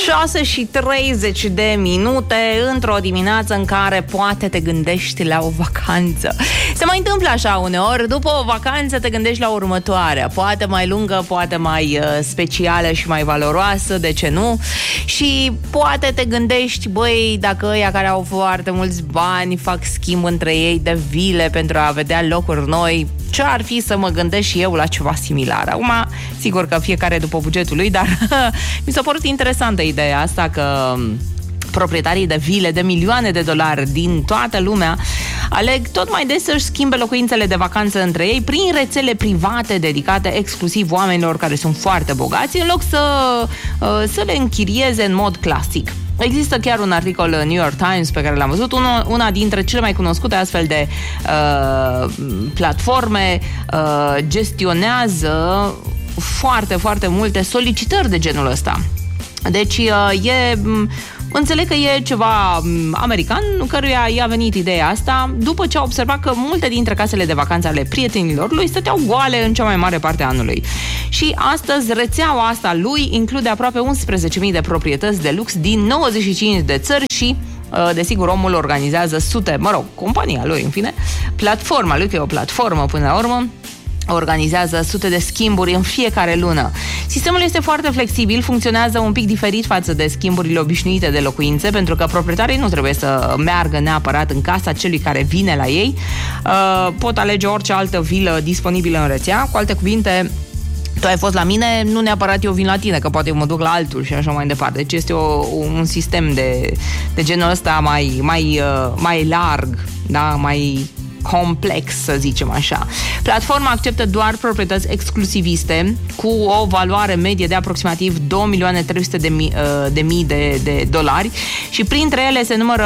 6:30 într-o dimineață în care poate te gândești la o vacanță. Se mai întâmplă așa uneori, după o vacanță te gândești la următoarea, poate mai lungă, poate mai specială și mai valoroasă, de ce nu? Și poate te gândești, băi, dacă ăia care au foarte mulți bani fac schimb între ei de vile pentru a vedea locuri noi, ce ar fi să mă gândesc și eu la ceva similar? Acum, sigur că fiecare după bugetul lui, dar mi s-a părut interesantă ideea asta că proprietarii de vile de milioane de dolari din toată lumea aleg tot mai des să-și schimbe locuințele de vacanță între ei prin rețele private dedicate exclusiv oamenilor care sunt foarte bogați, în loc să le închirieze în mod clasic. Există chiar un articol în New York Times pe care l-am văzut, una dintre cele mai cunoscute astfel de platforme gestionează foarte, foarte multe solicitări de genul ăsta. Deci înțeleg că e ceva american căruia i-a venit ideea asta după ce a observat că multe dintre casele de vacanță ale prietenilor lui stăteau goale în cea mai mare parte a anului. Și astăzi rețeaua asta lui include aproape 11.000 de proprietăți de lux din 95 de țări și desigur, omul organizează sute, compania lui, în fine, platforma lui, că e o platformă până la urmă, organizează sute de schimburi în fiecare lună. Sistemul este foarte flexibil, funcționează un pic diferit față de schimburile obișnuite de locuințe, pentru că proprietarii nu trebuie să meargă neapărat în casa celui care vine la ei. Pot alege orice altă vilă disponibilă în rețea. Cu alte cuvinte, tu ai fost la mine, nu neapărat eu vin la tine, că poate eu mă duc la altul și așa mai departe. Deci este un sistem de genul ăsta mai larg, da? Mai complex, să zicem așa. Platforma acceptă doar proprietăți exclusiviste cu o valoare medie de aproximativ 2.300.000 de dolari și printre ele se numără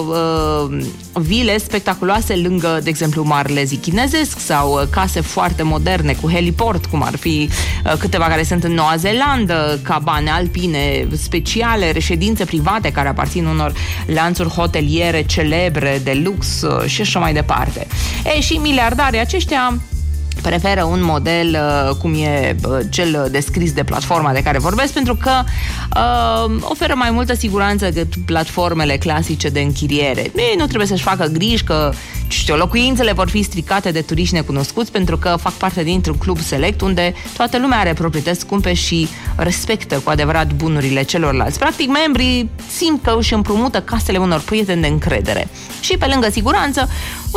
vile spectaculoase lângă, de exemplu, Marele Zid Chinezesc sau case foarte moderne cu heliport, cum ar fi câteva care sunt în Noua Zeelandă, cabane alpine speciale, reședințe private care aparțin unor lanțuri hoteliere celebre de lux și așa mai departe. Și miliardarii aceștia preferă un model cum e cel descris de platforma de care vorbesc, pentru că oferă mai multă siguranță decât platformele clasice de închiriere. Ei nu trebuie să-și facă griji că locuințele vor fi stricate de turiști necunoscuți, pentru că fac parte dintr-un club select unde toată lumea are proprietăți scumpe și respectă cu adevărat bunurile celorlalți. Practic, membrii simt că își împrumută casele unor prieteni de încredere. Și pe lângă siguranță,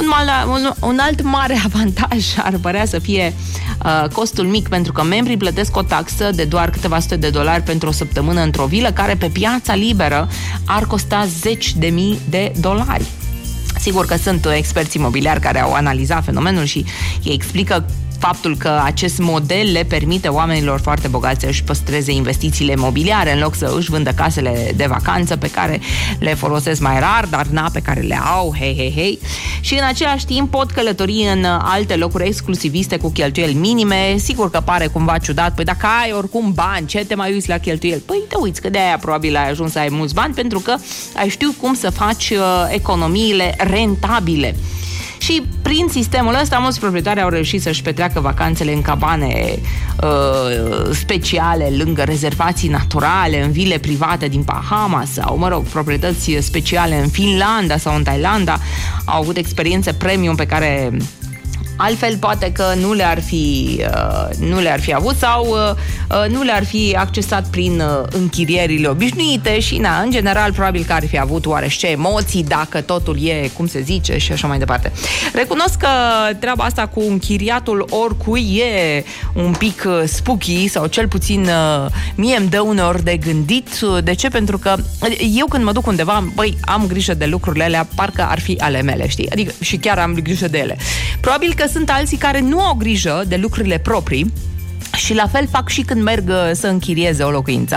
un alt mare avantaj ar părea să fie costul mic, pentru că membrii plătesc o taxă de doar câteva sute de dolari pentru o săptămână într-o vilă care pe piața liberă ar costa $10.000. Sigur că sunt experți imobiliari care au analizat fenomenul și ei explică faptul că acest model le permite oamenilor foarte bogați să își păstreze investițiile imobiliare în loc să își vândă casele de vacanță pe care le folosesc mai rar, dar pe care le au, hei. Și în același timp pot călători în alte locuri exclusiviste cu cheltuieli minime. Sigur că pare cumva ciudat, păi dacă ai oricum bani, ce te mai uiți la cheltuieli? Păi te uiți că de-aia probabil ai ajuns să ai mulți bani, pentru că ai știut cum să faci economiile rentabile. Și prin sistemul ăsta mulți proprietari au reușit să-și petreacă vacanțele în cabane speciale, lângă rezervații naturale, în vile private din Bahamas sau, proprietăți speciale în Finlanda sau în Thailanda. Au avut experiențe premium pe care altfel poate că nu le-ar fi avut sau nu le-ar fi accesat prin închirierile obișnuite și, în general, probabil că ar fi avut oarește emoții dacă totul e cum se zice și așa mai departe. Recunosc că treaba asta cu închiriatul oricui e un pic spooky sau cel puțin mie îmi dă uneori de gândit. De ce? Pentru că eu când mă duc undeva, am grijă de lucrurile alea, parcă ar fi ale mele, știi? Adică și chiar am grijă de ele. Probabil că sunt alții care nu au grijă de lucrurile proprii și la fel fac și când merg să închirieze o locuință.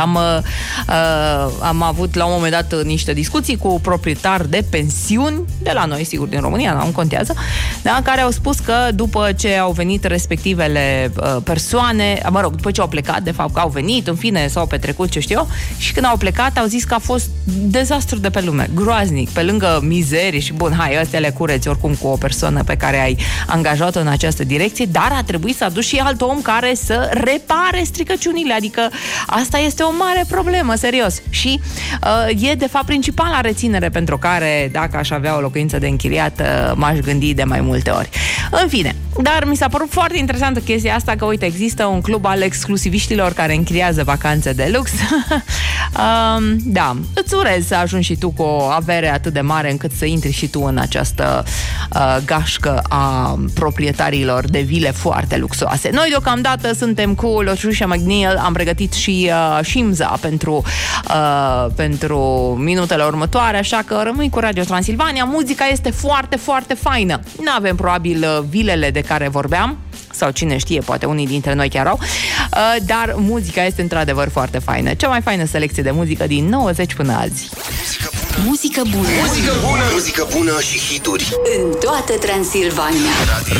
Am avut la un moment dat niște discuții cu proprietari de pensiuni de la noi, sigur, din România, nu contează, da, care au spus că după ce au venit respectivele persoane, după ce au plecat, de fapt că au venit, în fine, s-au petrecut, ce știu eu, și când au plecat au zis că a fost dezastru de pe lume, groaznic, pe lângă mizerii și bun, astea le cureți oricum cu o persoană pe care ai angajat-o în această direcție, dar a trebuit să aduci și alt om care să repare stricăciunile, adică asta este o mare problemă, serios. Și e de fapt principala reținere pentru care, dacă aș avea o locuință de închiriat, m-aș gândi de mai multe ori. În fine, dar mi s-a părut foarte interesantă chestia asta, că uite, există un club al exclusiviștilor care închiriază vacanțe de lux. Da, îți urez să ajungi și tu cu o avere atât de mare încât să intri și tu în această gașcă a proprietarilor de vile foarte luxoase. Noi deocamdată suntem cu Lășușa McNeil, am pregătit și Shimza pentru minutele următoare, așa că rămâi cu Radio Transilvania. Muzica este foarte, foarte faină. N-avem probabil vilele de care vorbeam, sau cine știe, poate unii dintre noi chiar au, dar muzica este într-adevăr foarte faină. Cea mai faină selecție de muzică din 90 până azi. Muzică bună. Muzică bună. Muzică bună și hituri. În toată Transilvania.